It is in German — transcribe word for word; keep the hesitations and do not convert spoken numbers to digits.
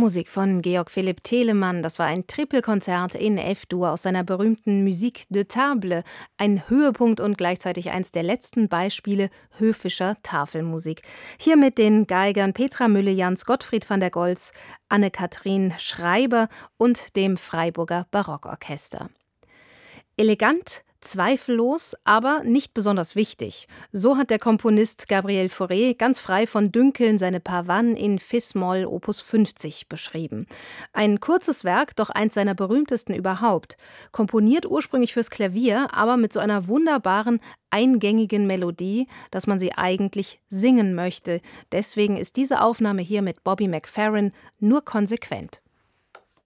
Musik von Georg Philipp Telemann, das war ein Trippelkonzert in F-Dur aus seiner berühmten Musique de Table, ein Höhepunkt und gleichzeitig eins der letzten Beispiele höfischer Tafelmusik. Hier mit den Geigern Petra Mülle-Jans, Gottfried van der Goltz, Anne-Kathrin Schreiber und dem Freiburger Barockorchester. Elegant, zweifellos, aber nicht besonders wichtig. So hat der Komponist Gabriel Fauré ganz frei von Dünkeln seine Pavanes in Fis-Moll Opus fünfzig beschrieben. Ein kurzes Werk, doch eins seiner berühmtesten überhaupt. Komponiert ursprünglich fürs Klavier, aber mit so einer wunderbaren, eingängigen Melodie, dass man sie eigentlich singen möchte. Deswegen ist diese Aufnahme hier mit Bobby McFerrin nur konsequent.